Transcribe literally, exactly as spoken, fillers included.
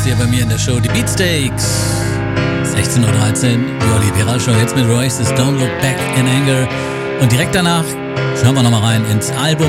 hier bei mir in der Show, die Beatsteaks. sechzehn Uhr dreizehn, die Oliveira Show, jetzt mit Oasis, Don't Look Back in Anger. Und direkt danach schauen wir nochmal rein ins Album